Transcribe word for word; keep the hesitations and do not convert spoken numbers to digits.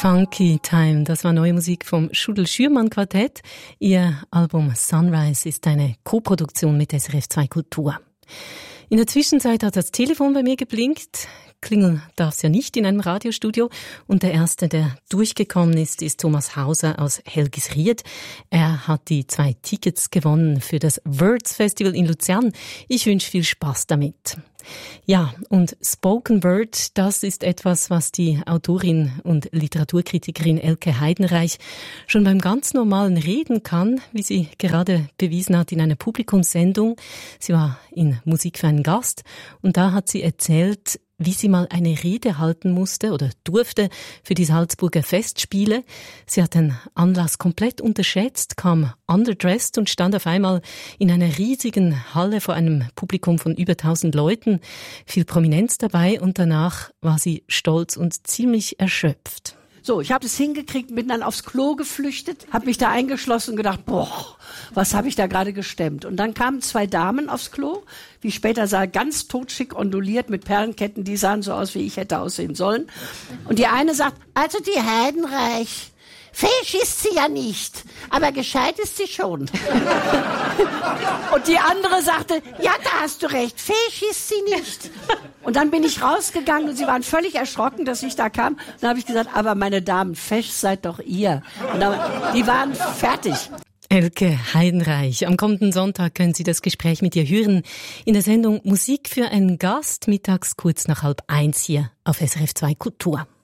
Funky Time, das war neue Musik vom Schudel-Schürmann-Quartett. Ihr Album Sunrise ist eine Co-Produktion mit S R F zwei Kultur. In der Zwischenzeit hat das Telefon bei mir geblinkt. Klingeln darf es ja nicht in einem Radiostudio. Und der Erste, der durchgekommen ist, ist Thomas Hauser aus Helgisried. Er hat die zwei Tickets gewonnen für das Words Festival in Luzern. Ich wünsche viel Spaß damit. Ja, und Spoken Word, das ist etwas, was die Autorin und Literaturkritikerin Elke Heidenreich schon beim ganz normalen Reden kann, wie sie gerade bewiesen hat in einer Publikumssendung. Sie war in Musik für einen Gast und da hat sie erzählt, wie sie mal eine Rede halten musste oder durfte für die Salzburger Festspiele. Sie hat den Anlass komplett unterschätzt, kam underdressed und stand auf einmal in einer riesigen Halle vor einem Publikum von über tausend Leuten. Viel Prominenz dabei und danach war sie stolz und ziemlich erschöpft. So, ich habe es hingekriegt, bin dann aufs Klo geflüchtet, habe mich da eingeschlossen und gedacht, boah, was habe ich da gerade gestemmt? Und dann kamen zwei Damen aufs Klo, wie ich später sah, ganz totschick onduliert mit Perlenketten, die sahen so aus, wie ich hätte aussehen sollen. Und die eine sagt, also die Heidenreich, fesch ist sie ja nicht, aber gescheit ist sie schon. Und die andere sagte, ja, da hast du recht, fesch ist sie nicht. Und dann bin ich rausgegangen und sie waren völlig erschrocken, dass ich da kam. Und dann habe ich gesagt, aber meine Damen, fesch seid doch ihr. Und dann, die waren fertig. Elke Heidenreich. Am kommenden Sonntag können Sie das Gespräch mit ihr hören in der Sendung Musik für einen Gast, mittags kurz nach halb eins hier auf S R F zwei Kultur.